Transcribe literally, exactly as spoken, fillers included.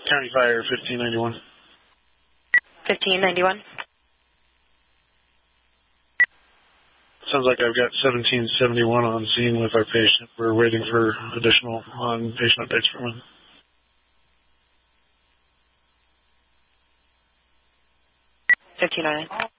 County Fire, fifteen ninety-one. fifteen ninety-one. Sounds like I've got seventeen seventy-one on scene with our patient. We're waiting for additional on patient updates from him. fifteen oh nine.